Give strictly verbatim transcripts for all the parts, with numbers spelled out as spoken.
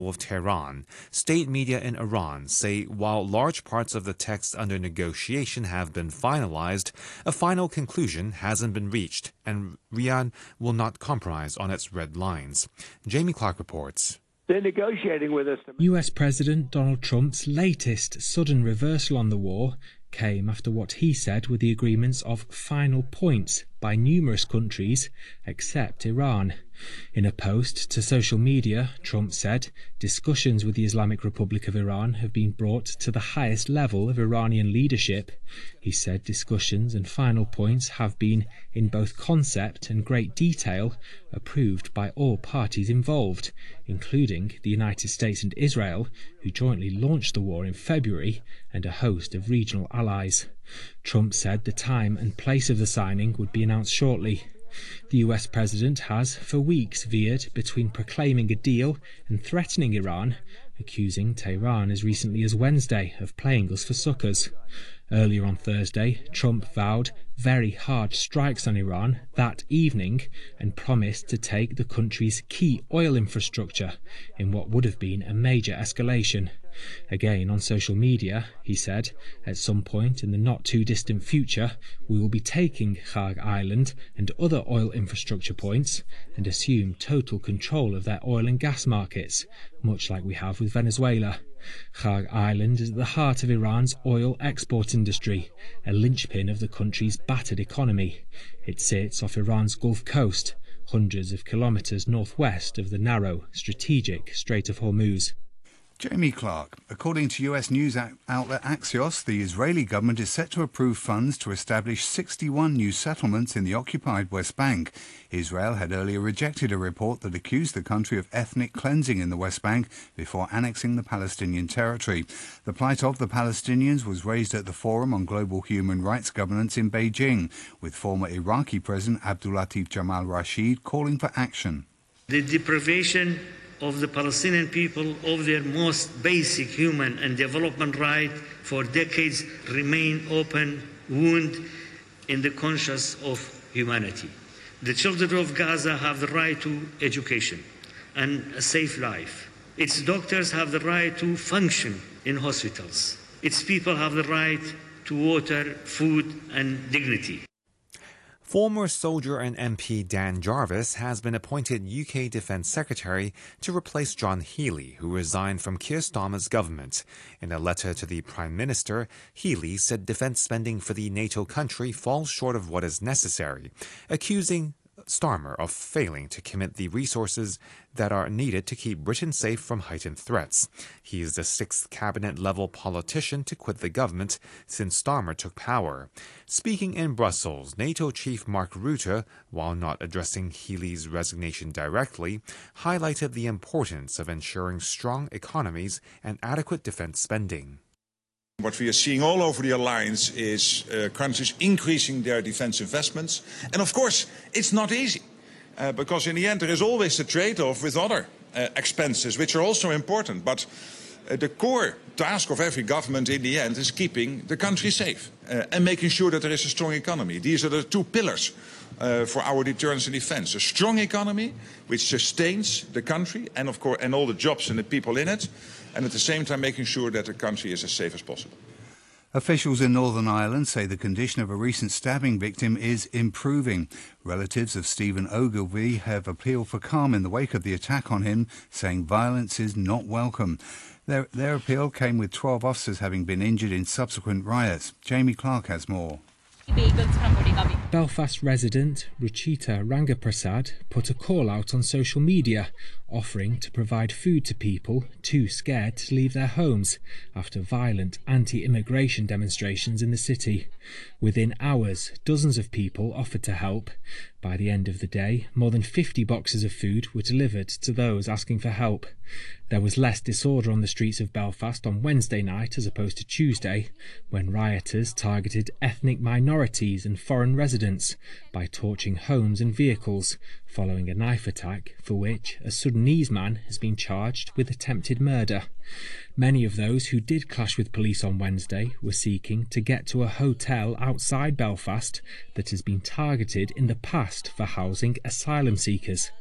of Tehran. State media in Iran say while large parts of the text under negotiation have been finalized, a final conclusion hasn't been reached, and Riyadh will not compromise on its red lines. Jamie Clark reports. They're negotiating with us. U S President Donald Trump's latest sudden reversal on the war came after what he said were the agreements of final points by numerous countries except Iran. In a post to social media, Trump said discussions with the Islamic Republic of Iran have been brought to the highest level of Iranian leadership. He said discussions and final points have been, in both concept and great detail, approved by all parties involved, including the United States and Israel, who jointly launched the war in February, and a host of regional allies. Trump said the time and place of the signing would be announced shortly. The U S president has, for weeks, veered between proclaiming a deal and threatening Iran, accusing Tehran as recently as Wednesday of playing us for suckers. Earlier on Thursday, Trump vowed very hard strikes on Iran that evening and promised to take the country's key oil infrastructure in what would have been a major escalation. Again on social media, he said, at some point in the not-too-distant future, we will be taking Khag Island and other oil infrastructure points and assume total control of their oil and gas markets, much like we have with Venezuela. Khag Island is at the heart of Iran's oil export industry, a linchpin of the country's battered economy. It sits off Iran's Gulf Coast, hundreds of kilometres northwest of the narrow, strategic Strait of Hormuz. Jamie Clark. According to U S news outlet Axios, the Israeli government is set to approve funds to establish sixty-one new settlements in the occupied West Bank. Israel had earlier rejected a report that accused the country of ethnic cleansing in the West Bank before annexing the Palestinian territory. The plight of the Palestinians was raised at the Forum on Global Human Rights Governance in Beijing, with former Iraqi President Abdulatif Jamal Rashid calling for action. The deprivation of the Palestinian people of their most basic human and development right for decades remain open wound in the conscience of humanity. The children of Gaza have the right to education and a safe life. Its doctors have the right to function in hospitals. Its people have the right to water, food and dignity. Former soldier and M P Dan Jarvis has been appointed U K Defence Secretary to replace John Healey, who resigned from Keir Starmer's government. In a letter to the Prime Minister, Healey said defence spending for the NATO country falls short of what is necessary, accusing Starmer of failing to commit the resources that are needed to keep Britain safe from heightened threats. He is the sixth cabinet-level politician to quit the government since Starmer took power. Speaking in Brussels, NATO chief Mark Rutte, while not addressing Healey's resignation directly, highlighted the importance of ensuring strong economies and adequate defence spending. What we are seeing all over the alliance is uh, countries increasing their defence investments. And of course, it's not easy, uh, because in the end there is always a trade-off with other uh, expenses, which are also important. But uh, the core task of every government in the end is keeping the country safe uh, and making sure that there is a strong economy. These are the two pillars uh, for our deterrence and defence. A strong economy which sustains the country and, of course, and all the jobs and the people in it, and at the same time making sure that the country is as safe as possible. Officials in Northern Ireland say the condition of a recent stabbing victim is improving. Relatives of Stephen Ogilvie have appealed for calm in the wake of the attack on him, saying violence is not welcome. Their, their appeal came with twelve officers having been injured in subsequent riots. Jamie Clark has more. Belfast resident Ruchita Rangaprasad put a call out on social media, offering to provide food to people too scared to leave their homes after violent anti-immigration demonstrations in the city. Within hours, dozens of people offered to help. By the end of the day, more than fifty boxes of food were delivered to those asking for help. There was less disorder on the streets of Belfast on Wednesday night as opposed to Tuesday, when rioters targeted ethnic minorities and foreign residents by torching homes and vehicles, following a knife attack for which a Sudanese man has been charged with attempted murder. Many of those who did clash with police on Wednesday were seeking to get to a hotel outside Belfast that has been targeted in the past for housing asylum seekers.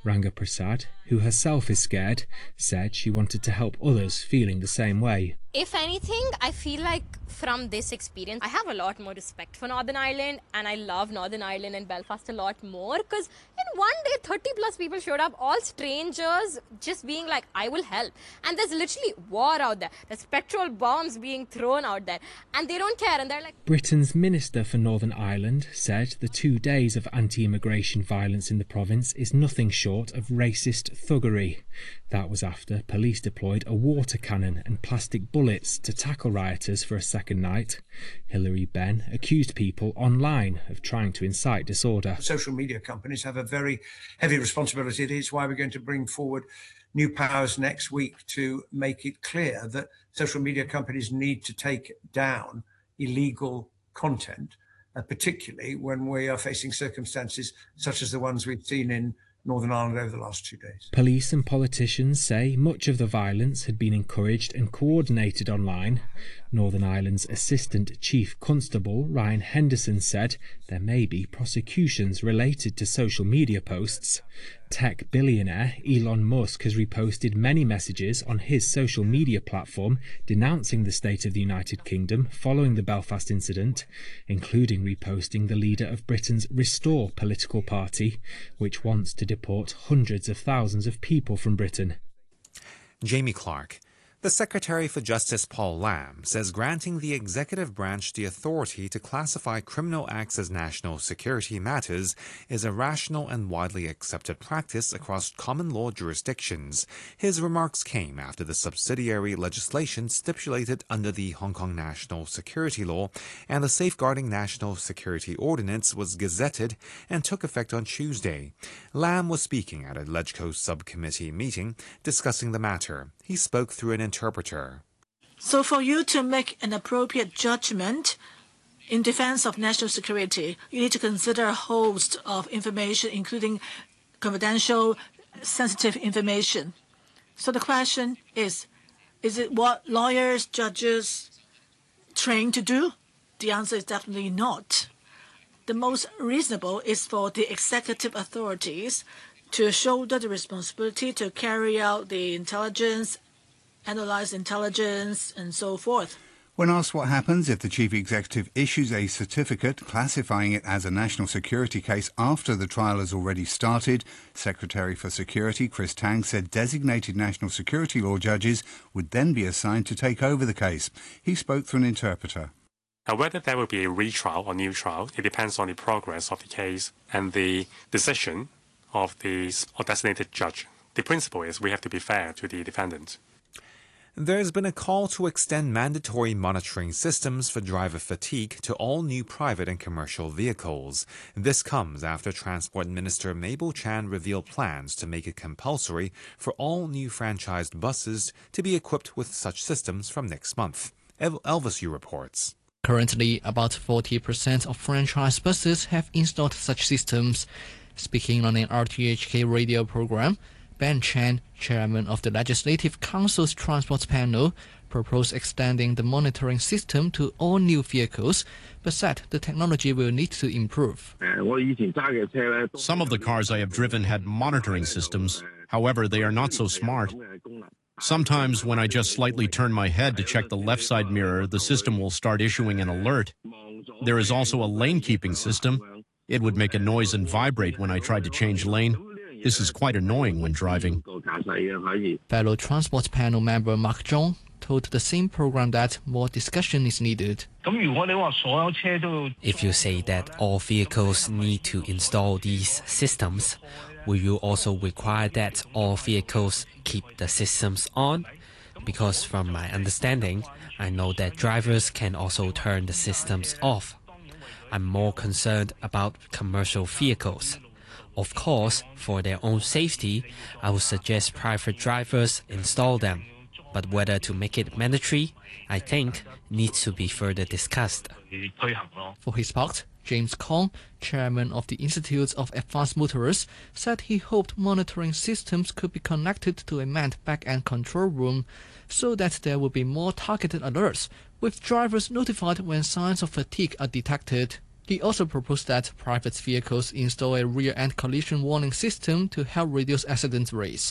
Ranga Prasad, who herself is scared, said she wanted to help others feeling the same way. If anything, I feel like from this experience, I have a lot more respect for Northern Ireland, and I love Northern Ireland and Belfast a lot more, because in one day, thirty plus people showed up, all strangers, just being like, I will help. And there's literally war out there. There's petrol bombs being thrown out there, and they don't care, and they're like... Britain's Minister for Northern Ireland said the two days of anti-immigration violence in the province is nothing short of racist thuggery. That was after police deployed a water cannon and plastic bullets to tackle rioters for a second night. Hilary Benn accused people online of trying to incite disorder. Social media companies have a very heavy responsibility. It is why we're going to bring forward new powers next week to make it clear that social media companies need to take down illegal content, uh, particularly when we are facing circumstances such as the ones we've seen in Northern Ireland over the last two days. Police and politicians say much of the violence had been encouraged and coordinated online. Northern Ireland's Assistant Chief Constable Ryan Henderson said there may be prosecutions related to social media posts. Tech billionaire Elon Musk has reposted many messages on his social media platform denouncing the state of the United Kingdom following the Belfast incident, including reposting the leader of Britain's Restore political party, which wants to deport hundreds of thousands of people from Britain. Jamie Clark. The Secretary for Justice Paul Lamb says granting the executive branch the authority to classify criminal acts as national security matters is a rational and widely accepted practice across common law jurisdictions. His remarks came after the subsidiary legislation stipulated under the Hong Kong National Security Law and the Safeguarding National Security Ordinance was gazetted and took effect on Tuesday. Lamb was speaking at a LegCo subcommittee meeting discussing the matter. He spoke through an interpreter. So for you to make an appropriate judgment in defense of national security, you need to consider a host of information, including confidential, sensitive information. So the question is, is it what lawyers, judges trained to do? The answer is definitely not. The most reasonable is for the executive authorities to shoulder the responsibility to carry out the intelligence, analyze intelligence, and so forth. When asked what happens if the chief executive issues a certificate classifying it as a national security case after the trial has already started, Secretary for Security Chris Tang said designated national security law judges would then be assigned to take over the case. He spoke through an interpreter. Now, whether there will be a retrial or new trial, it depends on the progress of the case and the decision of the designated judge. The principle is we have to be fair to the defendant. There's been a call to extend mandatory monitoring systems for driver fatigue to all new private and commercial vehicles. This comes after Transport Minister Mabel Chan revealed plans to make it compulsory for all new franchised buses to be equipped with such systems from next month. El- Elvis Yu reports. Currently, about forty percent of franchise buses have installed such systems. Speaking on an R T H K radio program, Ben Chan, chairman of the Legislative Council's Transport Panel, proposed extending the monitoring system to all new vehicles, but said the technology will need to improve. Some of the cars I have driven had monitoring systems. However, they are not so smart. Sometimes when I just slightly turn my head to check the left side mirror, the system will start issuing an alert. There is also a lane-keeping system. It would make a noise and vibrate when I tried to change lane. This is quite annoying when driving. Fellow Transport Panel member Mark Zhong told the same program that more discussion is needed. If you say that all vehicles need to install these systems, will you also require that all vehicles keep the systems on? Because from my understanding, I know that drivers can also turn the systems off. I'm more concerned about commercial vehicles. Of course, for their own safety, I would suggest private drivers install them. But whether to make it mandatory, I think, needs to be further discussed. For his part, James Kong, chairman of the Institute of Advanced Motorists, said he hoped monitoring systems could be connected to a manned back-end control room so that there would be more targeted alerts, with drivers notified when signs of fatigue are detected. He also proposed that private vehicles install a rear-end collision warning system to help reduce accident rates.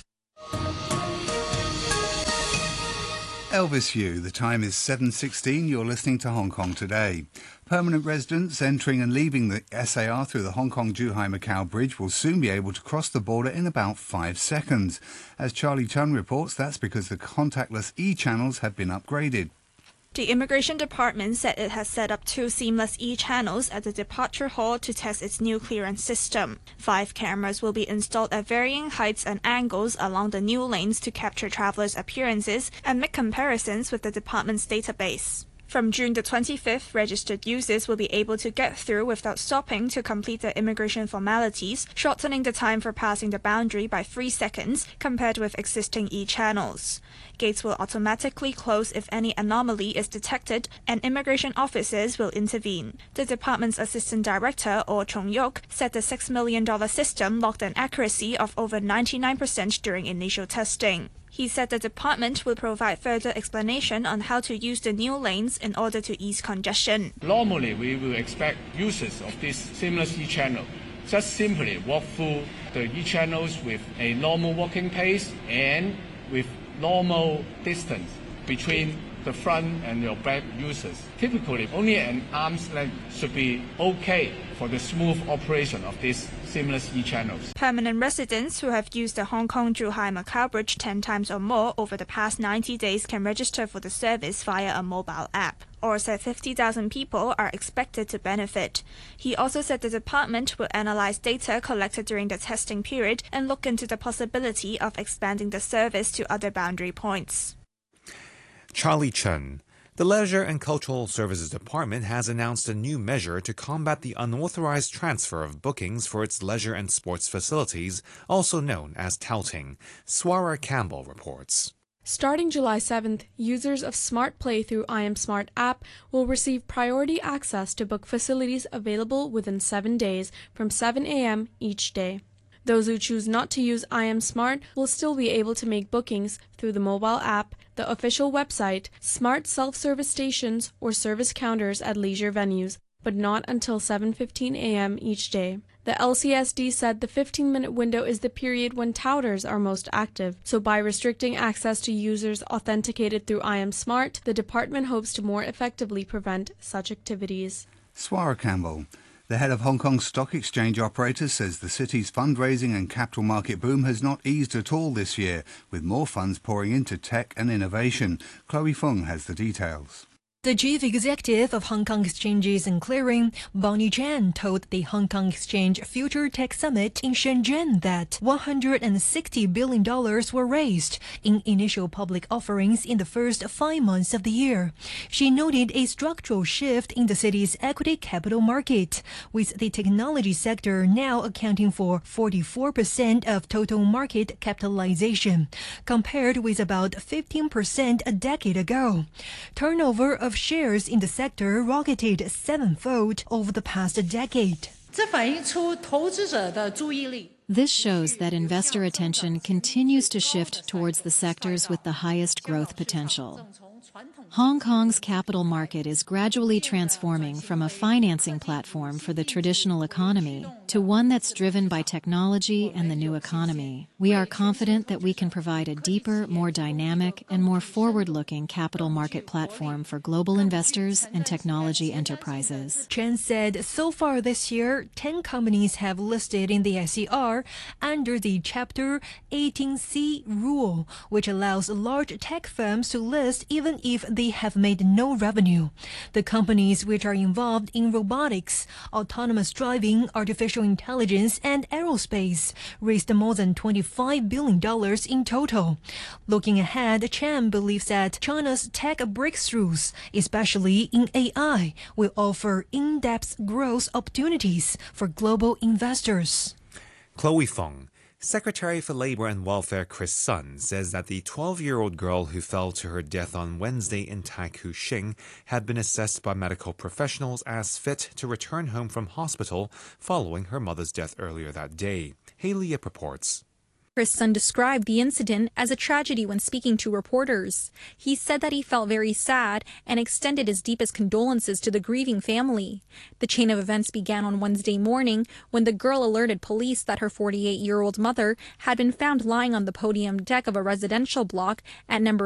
Elvis Yu, the time is seven sixteen. You're listening to Hong Kong Today. Permanent residents entering and leaving the S A R through the Hong Kong-Zhuhai-Macau Bridge will soon be able to cross the border in about five seconds. As Charlie Chun reports, that's because the contactless e-channels have been upgraded. The Immigration Department said it has set up two seamless e-channels at the departure hall to test its new clearance system. Five cameras will be installed at varying heights and angles along the new lanes to capture travelers' appearances and make comparisons with the department's database. From June the twenty-fifth, registered users will be able to get through without stopping to complete their immigration formalities, shortening the time for passing the boundary by three seconds compared with existing e-channels. Gates will automatically close if any anomaly is detected, and immigration officers will intervene. The department's assistant director, Oh Chung-yuk, said the six million dollars system logged an accuracy of over ninety-nine percent during initial testing. He said the department will provide further explanation on how to use the new lanes in order to ease congestion. Normally, we will expect users of this seamless e-channel just simply walk through the e-channels with a normal walking pace and with normal distance between the front and your back users. Typically, only an arm's length should be okay for the smooth operation of these seamless e-channels. Permanent residents who have used the Hong Kong-Zhuhai-Macau Bridge ten times or more over the past ninety days can register for the service via a mobile app. Or said fifty thousand people are expected to benefit. He also said the department will analyze data collected during the testing period and look into the possibility of expanding the service to other boundary points. Charlie Chun. The Leisure and Cultural Services Department has announced a new measure to combat the unauthorized transfer of bookings for its leisure and sports facilities, also known as touting. Swara Campbell reports. Starting July seventh, users of Smart Play through I Am Smart app will receive priority access to book facilities available within seven days from seven a m each day. Those who choose not to use I Am Smart will still be able to make bookings through the mobile app, the official website, smart self-service stations, or service counters at leisure venues, but not until seven fifteen a m each day. The L C S D said the fifteen-minute window is the period when touters are most active, so by restricting access to users authenticated through I Am Smart, the department hopes to more effectively prevent such activities. Swara Campbell. The head of Hong Kong Stock Exchange Operators says the city's fundraising and capital market boom has not eased at all this year, with more funds pouring into tech and innovation. Chloe Fung has the details. The chief executive of Hong Kong Exchanges and Clearing, Bonnie Chan, told the Hong Kong Exchange Future Tech Summit in Shenzhen that one hundred sixty billion dollars were raised in initial public offerings in the first five months of the year. She noted a structural shift in the city's equity capital market, with the technology sector now accounting for forty-four percent of total market capitalization, compared with about fifteen percent a decade ago. Turnover of shares in the sector rocketed sevenfold over the past decade. This shows that investor attention continues to shift towards the sectors with the highest growth potential. Hong Kong's capital market is gradually transforming from a financing platform for the traditional economy to one that's driven by technology and the new economy. We are confident that we can provide a deeper, more dynamic, and more forward-looking capital market platform for global investors and technology enterprises. Chen said so far this year, ten companies have listed in the S E R under the Chapter eighteen C rule, which allows large tech firms to list even if they have made no revenue. The companies which are involved in robotics, autonomous driving, artificial intelligence, and aerospace raised more than twenty-five billion dollars in total. Looking ahead, Chan believes that China's tech breakthroughs, especially in A I, will offer in-depth growth opportunities for global investors. Chloe Fung. Secretary for Labor and Welfare Chris Sun says that the twelve-year-old girl who fell to her death on Wednesday in Taikoo Shing had been assessed by medical professionals as fit to return home from hospital following her mother's death earlier that day. Haley reports. Chris Sun described the incident as a tragedy when speaking to reporters. He said that he felt very sad and extended his deepest condolences to the grieving family. The chain of events began on Wednesday morning when the girl alerted police that her forty-eight-year-old mother had been found lying on the podium deck of a residential block at number